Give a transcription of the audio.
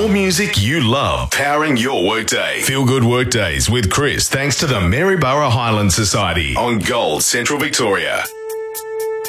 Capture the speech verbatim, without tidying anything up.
more music you love, powering your workday. Feel Good Workdays with Chris, thanks to the Maryborough Highland Society on Gold Central Victoria.